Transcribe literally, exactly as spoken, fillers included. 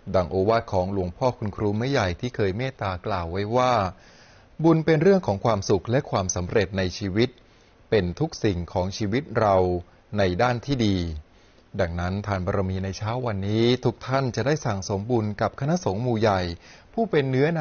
ดังโอวาทของหลวงพ่อคุณครูไม่ใหญ่ที่เคยเมตตากล่าวไว้ว่าบุญเป็นเรื่องของความสุขและความสำเร็จในชีวิตเป็นทุกสิ่งของชีวิตเราในด้านที่ดีดังนั้นทานบารมีในเช้าวันนี้ทุกท่านจะได้สั่งสมบุญกับคณะสงฆ์หมู่ใหญ่ผู้เป็นเนื้อนา